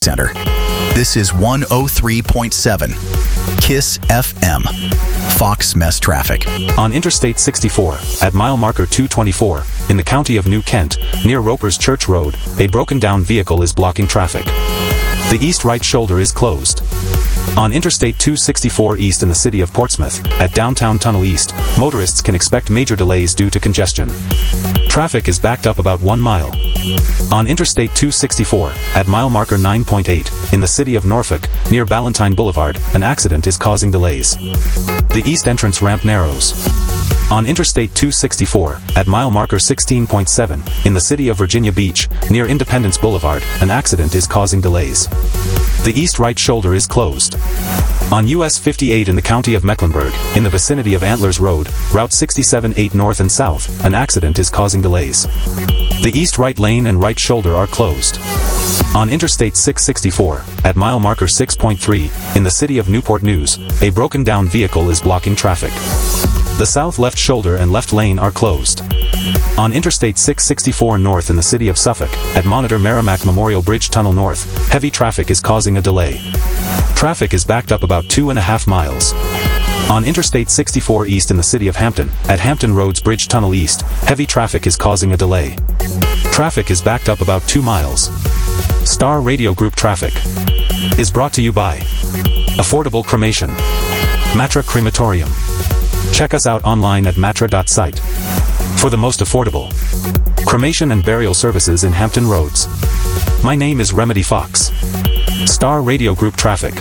Center. This is 103.7 KISS FM. Fox Mess Traffic. On Interstate 64, at mile marker 224, in the county of New Kent, near Roper's Church Road, a broken-down vehicle is blocking traffic. The east right shoulder is closed. On Interstate 264 East in the city of Portsmouth, at Downtown Tunnel East, motorists can expect major delays due to congestion. Traffic is backed up about 1 mile. On Interstate 264, at mile marker 9.8, in the city of Norfolk, near Ballantyne Boulevard, an accident is causing delays. The east entrance ramp narrows. On Interstate 264, at mile marker 16.7, in the city of Virginia Beach, near Independence Boulevard, an accident is causing delays. The east right shoulder is closed. On US 58 in the county of Mecklenburg, in the vicinity of Antlers Road, Route 67-8 north and south, an accident is causing delays. The east right lane and right shoulder are closed. On Interstate 664, at mile marker 6.3, in the city of Newport News, a broken-down vehicle is blocking traffic. The south left shoulder and left lane are closed. On Interstate 664 north in the city of Suffolk, at Monitor Merrimack Memorial Bridge Tunnel North, heavy traffic is causing a delay. Traffic is backed up about 2.5 miles. On Interstate 64 East in the city of Hampton, at Hampton Roads Bridge Tunnel East, heavy traffic is causing a delay. Traffic is backed up about 2 miles. Star Radio Group Traffic is brought to you by Affordable Cremation, Matra Crematorium. Check us out online at matra.site for the most affordable cremation and burial services in Hampton Roads. My name is Remedy Fox. Star Radio Group Traffic.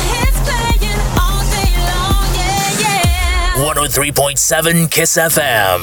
103.7 KISS FM.